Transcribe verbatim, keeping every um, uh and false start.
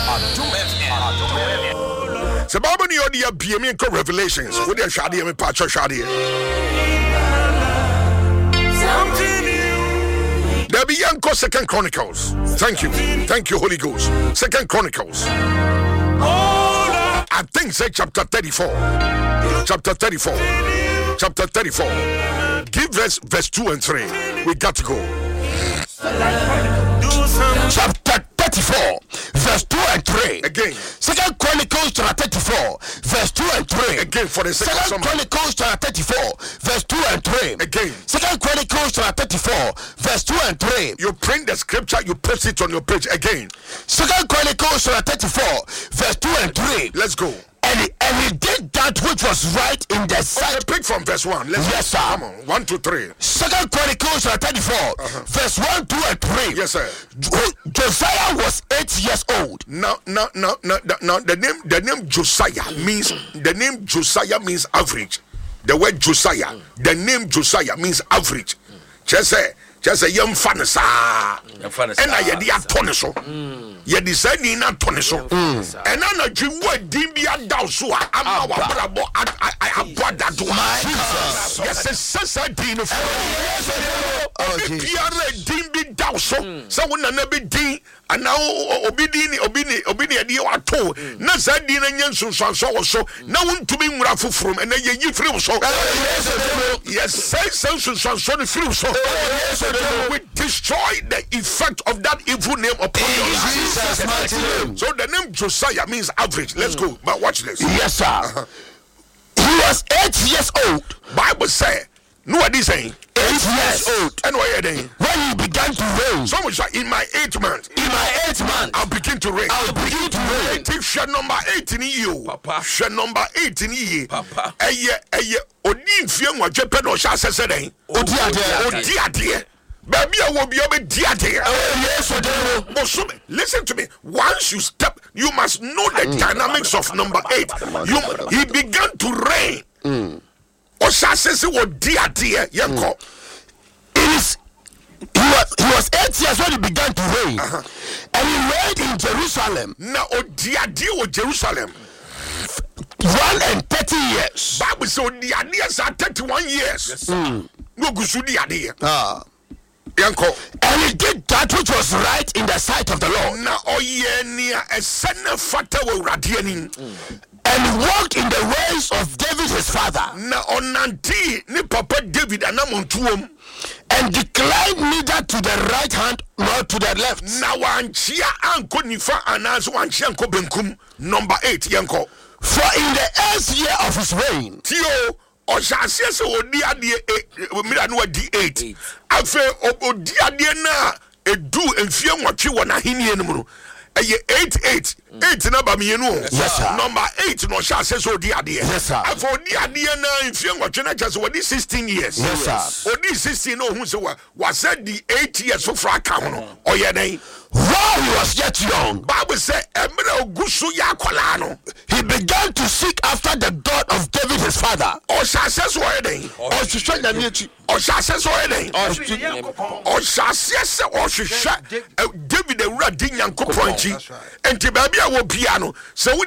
So Bible ni odi abie me ko Revelations. Wo dey hwade me pa cho hwade. There be Yanko Second Chronicles. Thank you. Thank you, Holy Ghost. Second Chronicles. I think say chapter thirty-four. Chapter thirty-four. Chapter thirty-four. Give verse verse two and three. We got to go. Chapter thirty-four, verse two and three. Again. Second Chronicles chapter thirty-four, verse two and three. Again for the second Second Chronicles chapter thirty-four, verse two and three. Again. Second Chronicles chapter thirty-four, verse two and three. You print the scripture, you post it on your page again. Second Chronicles chapter thirty-four, verse two and three. Let's go. And he, and he did that which was right in the sight. Okay, pick from verse one. Let's yes, sir. Come on. One, two, three. Second Chronicles thirty-four, uh-huh. verse one, two, and three. Yes, sir. Jo- Josiah was eight years old. Now, now, now, now, now, the name, the name Josiah means the name Josiah means average. The word Josiah, the name Josiah means average. Just say. Just a young fan, sir. And I had the atoneso. Ye designing atoneso. And I know you were Dimbia Dawsua. I'm our brabo. I have bought that to my yes, a society of Pierre Dimbi Dawso. Someone never did. And now Obidini, Obini, Obini, and you are told. Nazadin and Yansun so so. No one to be Rafu from and then you feel so. Yes, say so so so the flu so. We destroy the effect of that evil name upon your life. So the name Josiah means average. Let's go. But watch this. Yes, sir. Uh-huh. He was eight years old. Bible say. No, what is saying? Eight years old. And what are they? When he began to reign. Someone said, in my eighth month. In my eighth month. I'll begin to reign. I'll begin to reign. Take share number eighteen you. Papa. Share number eighteen ye. Papa. Eye, eye, Odin Fiang wa Japan or Shasa Sedeng. Odia, Odia, baby, I will be able to dear. Yes, listen to me. Once you step, you must know the dynamics of number eight. You, he began to reign. Mm. Oshasese wo dia dia yanko. It is he was he was eight years when he began to reign. Uh-huh. And he reigned in Jerusalem. Now odia dia wo Jerusalem. One and thirty years. Bible so dia dia are thirty-one years. Yes. Mm. No gusu dia dia. Ah. Yanko. And he did that which was right in the sight of the Lord. Now oyenia a sene fata wo radianin. And walked in the ways of David his father. Na onanti ni papa David anamontuom. And declined neither to the right hand nor to the left. Na wanchia anko nifa anazo wanchia anko benkum. Number eight yanko. For in the eighth year of his reign. Tio oshasiye se odi adie mira no di eight. Afe odi adie na edu enfie nwatwe wona henie no mu. Eight, eight, eight number me you know. Yes, sir. Number eight no shall say so dear dear. Yes, sir. And for dear dear na if you watch na just what this sixteen years. Yes, sir. Or this sixteen no who say was said the eight years so far come no. Oh yeah, then while he was yet young, Bible said, he began to seek after the God of David his father. Or shall say so then. Or to show the nature. Or shall say so then. Or shall say or should David the Radin Yanko Pointy and Tibabia will piano. So